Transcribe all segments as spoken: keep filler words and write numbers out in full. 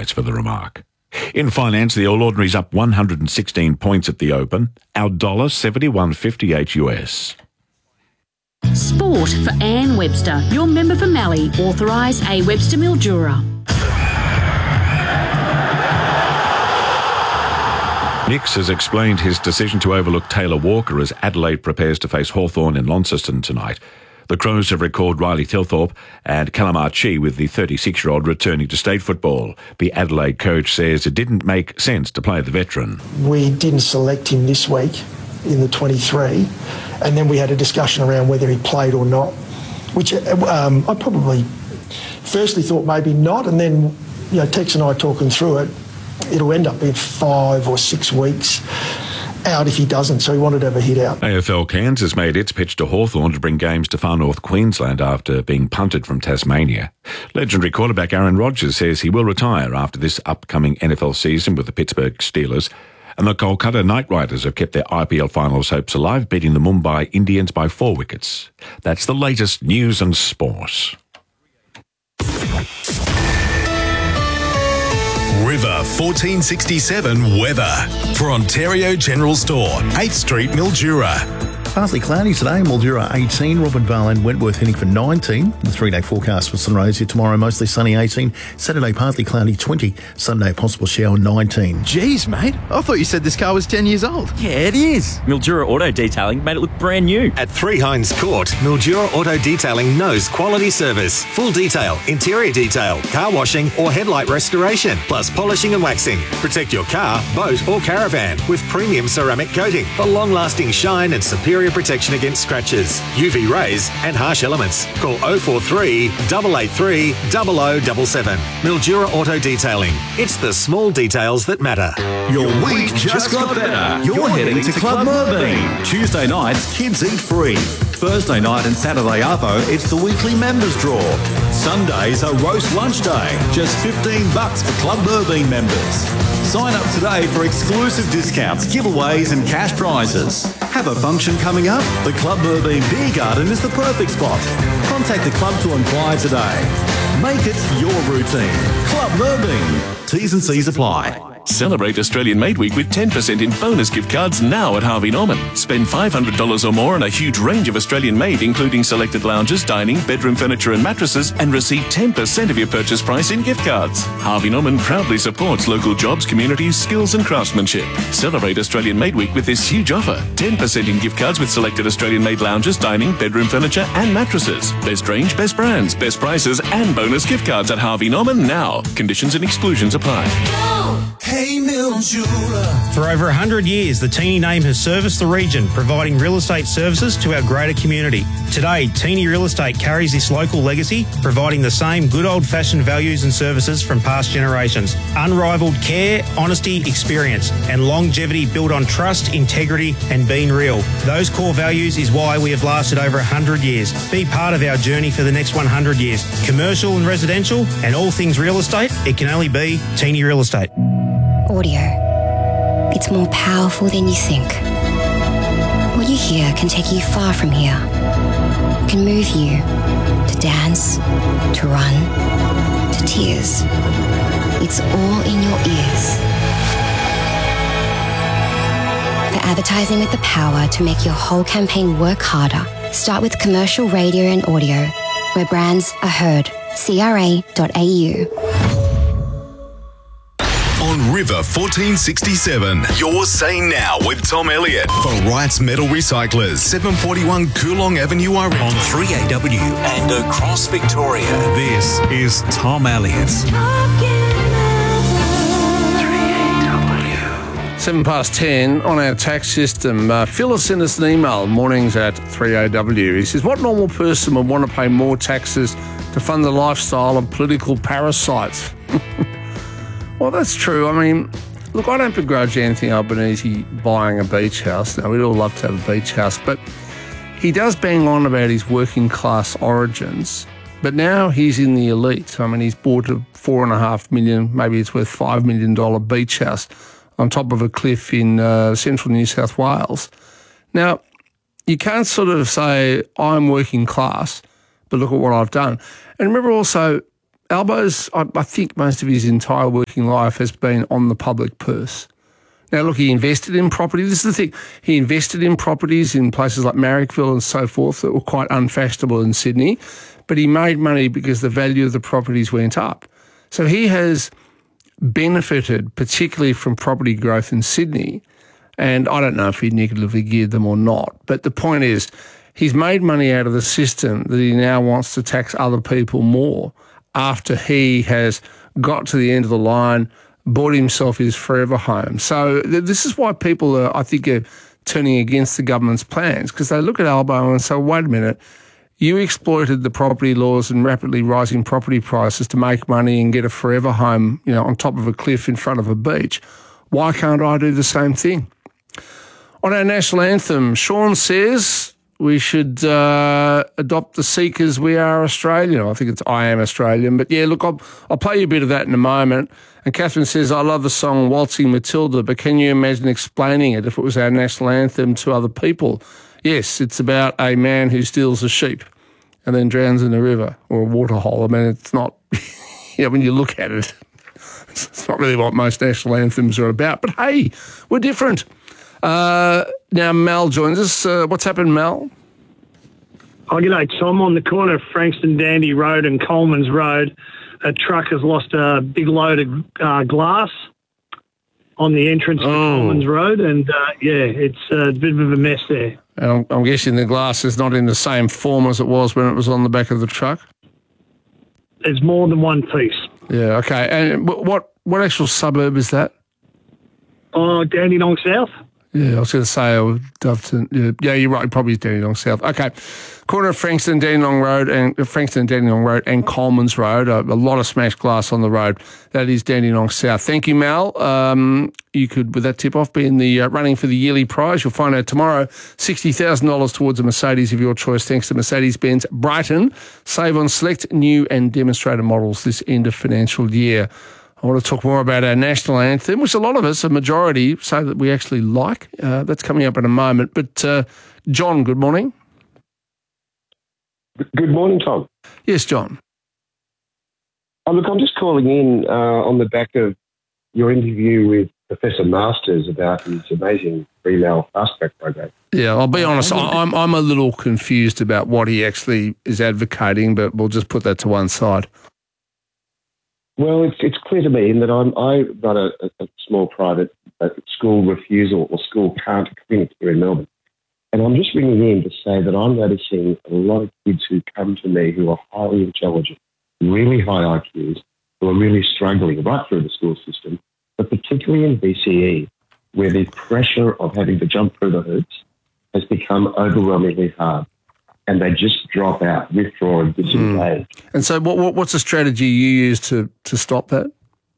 highlights for the remark. In finance, the All Ordinary's up one hundred sixteen points at the open. Our dollar seventy-one fifty-eight U S. Sport for Anne Webster, your member for Mallee, authorised A Webster Mildura. Nix has explained his decision to overlook Taylor Walker as Adelaide prepares to face Hawthorn in Launceston tonight. The Crows have recalled Riley Thilthorpe and Callum Archie, with the thirty-six-year-old returning to state football. The Adelaide coach says it didn't make sense to play the veteran. We didn't select him this week in the twenty-three, and then we had a discussion around whether he played or not, which um, I probably firstly thought maybe not, and then, you know, Tex and I talking through it, it'll end up being five or six weeks out if he doesn't, so he wanted to have a hit out. A F L Cairns has made its pitch to Hawthorn to bring games to far north Queensland after being punted from Tasmania. Legendary quarterback Aaron Rodgers says he will retire after this upcoming N F L season with the Pittsburgh Steelers. And the Kolkata Knight Riders have kept their I P L finals hopes alive, beating the Mumbai Indians by four wickets. That's the latest news and sport. River fourteen sixty-seven weather for Ontario General Store, eighth Street, Mildura. Partly cloudy today, Mildura eighteen, Robert Vale and Wentworth heading for nineteen. The three-day forecast for Sunrose here tomorrow, mostly sunny eighteen. Saturday, partly cloudy twenty. Sunday, possible shower nineteen. Jeez, mate. I thought you said this car was ten years old. Yeah, it is. Mildura Auto Detailing made it look brand new. At Three Hines Court, Mildura Auto Detailing knows quality service. Full detail, interior detail, car washing or headlight restoration, plus polishing and waxing. Protect your car, boat or caravan with premium ceramic coating for long-lasting shine and superior protection against scratches, U V rays and harsh elements. Call oh four three, eight eight three, zero zero seven seven. Mildura Auto Detailing. It's the small details that matter. Your week just got better. You're heading to Club Merbein. Tuesday nights, kids eat free. Thursday night and Saturday arvo, it's the weekly members draw. Sunday's a roast lunch day. Just fifteen bucks for Club Merbein members. Sign up today for exclusive discounts, giveaways and cash prizes. Have a function coming up? The Club Merbein Beer Garden is the perfect spot. Contact the club to inquire today. Make it your routine. Club Merbein. T's and C's apply. Celebrate Australian Made Week with ten percent in bonus gift cards now at Harvey Norman. Spend five hundred dollars or more on a huge range of Australian made, including selected lounges, dining, bedroom furniture and mattresses, and receive ten percent of your purchase price in gift cards. Harvey Norman proudly supports local jobs, communities, skills and craftsmanship. Celebrate Australian Made Week with this huge offer. ten percent in gift cards with selected Australian made lounges, dining, bedroom furniture and mattresses. Best range, best brands, best prices and bonus gift cards at Harvey Norman now. Conditions and exclusions apply. Hey Mildura. For over one hundred years, the Teeny name has serviced the region, providing real estate services to our greater community. Today, Teeny Real Estate carries this local legacy, providing the same good old-fashioned values and services from past generations. Unrivaled care, honesty, experience, and longevity built on trust, integrity, and being real. Those core values is why we have lasted over one hundred years. Be part of our journey for the next one hundred years. Commercial and residential, and all things real estate, it can only be Teeny Real Estate. Audio. It's more powerful than you think. What you hear can take you far from here. It can move you to dance, to run, to tears. It's all in your ears. For advertising with the power to make your whole campaign work harder, start with commercial radio and audio, where brands are heard. C R A dot A U. On River fourteen sixty-seven, you're saying now with Tom Elliott for Wright's Metal Recyclers, seven forty-one Coolong Avenue, Irene. On three A W and across Victoria, this is Tom Elliott. Seven past ten on our tax system. Uh, Phyllis sent us an email, mornings at three A W. He says, what normal person would want to pay more taxes to fund the lifestyle of political parasites? Well, that's true. I mean, look, I don't begrudge Anthony Albanese buying a beach house. Now, we'd all love to have a beach house, but he does bang on about his working class origins. But now he's in the elite. I mean, he's bought a four and a half million, maybe it's worth five million dollar beach house on top of a cliff in uh, central New South Wales. Now, you can't sort of say, I'm working class, but look at what I've done. And remember also, Albo's, I, I think most of his entire working life has been on the public purse. Now, look, he invested in property. This is the thing. He invested in properties in places like Marrickville and so forth that were quite unfashionable in Sydney, but he made money because the value of the properties went up. So he has benefited particularly from property growth in Sydney, and I don't know if he negatively geared them or not, but the point is he's made money out of the system that he now wants to tax other people more after he has got to the end of the line, bought himself his forever home. So th- this is why people, are, I think, are turning against the government's plans, because they look at Albo and say, wait a minute, you exploited the property laws and rapidly rising property prices to make money and get a forever home, you know, on top of a cliff in front of a beach. Why can't I do the same thing? On our national anthem, Sean says we should uh, adopt the Seekers We Are Australian. I think it's I Am Australian. But yeah, look, I'll, I'll play you a bit of that in a moment. And Catherine says, I love the song Waltzing Matilda, but can you imagine explaining it if it was our national anthem to other people? Yes, it's about a man who steals a sheep and then drowns in a river or a waterhole. I mean, it's not, you know, when you look at it, it's not really what most national anthems are about. But hey, we're different. Uh, now, Mel joins us. Uh, what's happened, Mel? Oh, g'day, Tom. On the corner of Frankston Dandy Road and Coleman's Road, a truck has lost a big load of uh, glass on the entrance to Oh. Coleman's Road, and, uh, yeah, it's a bit of a mess there. And I'm, I'm guessing the glass is not in the same form as it was when it was on the back of the truck? There's more than one piece. Yeah, okay. And wh- what what actual suburb is that? Oh, Dandenong South. Yeah, I was going to say, I would love to, yeah, yeah, you're right, probably Dandenong South. Okay, corner of Frankston, Dandenong Road, and uh, Frankston, Dandenong Road and Coleman's Road, a, a lot of smashed glass on the road. That is Dandenong South. Thank you, Mal. Um, you could, with that tip-off, be in the uh, running for the yearly prize. You'll find out tomorrow, sixty thousand dollars towards a Mercedes of your choice, thanks to Mercedes-Benz Brighton. Save on select new and demonstrator models this end of financial year. I want to talk more about our national anthem, which a lot of us, a majority, say that we actually like. Uh, that's coming up in a moment. But, uh, John, good morning. Good morning, Tom. Yes, John. Oh, look, I'm just calling in uh, on the back of your interview with Professor Masters about his amazing female fast-track program. Yeah, I'll be honest, I- I'm, I'm a little confused about what he actually is advocating, but we'll just put that to one side. Well, it's it's clear to me in that I'm, I run a, a small private uh, school refusal or school can't clinic here in Melbourne. And I'm just ringing in to say that I'm noticing a lot of kids who come to me who are highly intelligent, really high I Qs, who are really struggling right through the school system, but particularly in B C E, where the pressure of having to jump through the hoops has become overwhelmingly hard. And they just drop out, withdraw and disengage. Mm. And so what, what what's the strategy you use to, to stop that?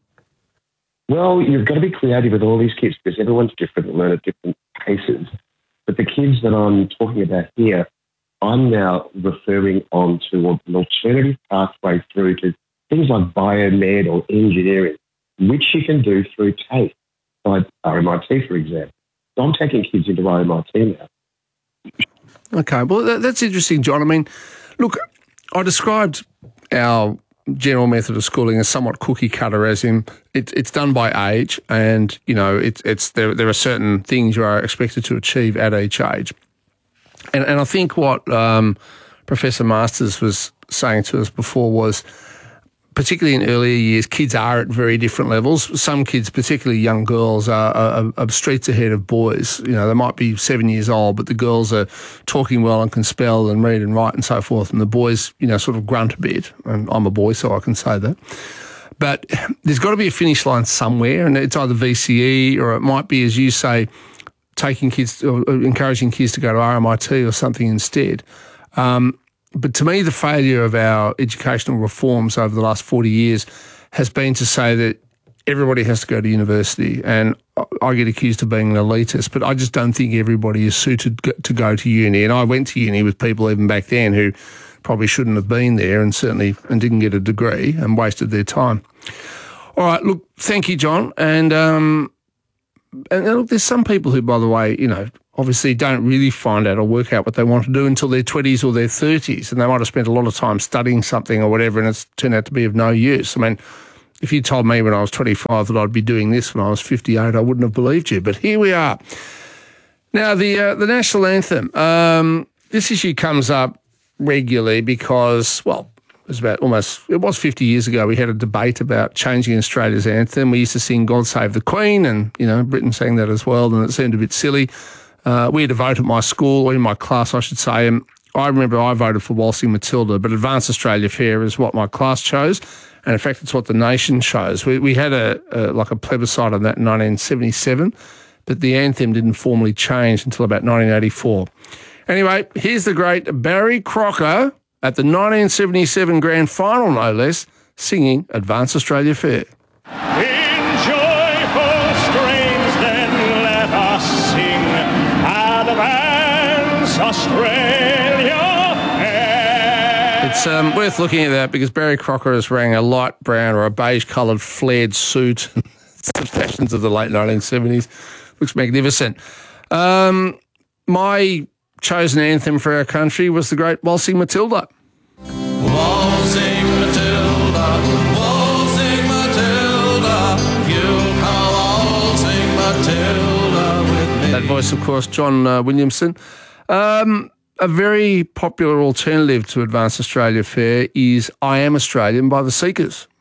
Well, you've got to be creative with all these kids because everyone's different and learn at different paces. But the kids that I'm talking about here, I'm now referring on to an alternative pathway through to things like biomed or engineering, which you can do through TAFE, by R M I T, for example. So I'm taking kids into R M I T now. Okay, well, that, that's interesting, John. I mean, look, I described our general method of schooling as somewhat cookie cutter, as in it, it's done by age, and you know, it's it's there. There are certain things you are expected to achieve at each age, and and I think what um, Professor Masters was saying to us before was, particularly in earlier years, kids are at very different levels. Some kids, particularly young girls, are, are, are streets ahead of boys. You know, they might be seven years old, but the girls are talking well and can spell and read and write and so forth, and the boys, you know, sort of grunt a bit. And I'm a boy, so I can say that. But there's got to be a finish line somewhere, and it's either V C E or it might be, as you say, taking kids, or encouraging kids to go to R M I T or something instead. Um, But to me, the failure of our educational reforms over the last forty years has been to say that everybody has to go to university. And I get accused of being an elitist, but I just don't think everybody is suited to go to uni. And I went to uni with people even back then who probably shouldn't have been there and certainly and didn't get a degree and wasted their time. All right, look, thank you, John. And, um, and look, there's some people who, by the way, you know, obviously don't really find out or work out what they want to do until their twenties or their thirties, and they might have spent a lot of time studying something or whatever, and it's turned out to be of no use. I mean, if you told me when I was twenty-five that I'd be doing this when I was fifty-eight, I wouldn't have believed you, but here we are. Now, the uh, the national anthem, um, this issue comes up regularly because, well, it was about almost, it was fifty years ago, we had a debate about changing Australia's anthem. We used to sing God Save the Queen, and, you know, Britain sang that as well, and it seemed a bit silly. Uh, we had a vote at my school, or in my class, I should say, and I remember I voted for Waltzing Matilda, but Advance Australia Fair is what my class chose, and in fact, it's what the nation chose. We, we had a, a like a plebiscite on that in nineteen seventy-seven, but the anthem didn't formally change until about nineteen eighty-four. Anyway, here's the great Barry Crocker at the nineteen seventy-seven grand final, no less, singing Advance Australia Fair. In joyful strains then let us sing Advance Australia Fair. It's um, worth looking at that because Barry Crocker is wearing a light brown or a beige-coloured flared suit. It's the fashions of the late nineteen seventies. Looks magnificent. Um, my chosen anthem for our country was the great Waltzing Matilda. Waltzing Matilda, waltzing Matilda, you come waltzing Matilda with me. That voice, of course, John uh, Williamson. Um, a very popular alternative to Advance Australia Fair is I Am Australian by the Seekers.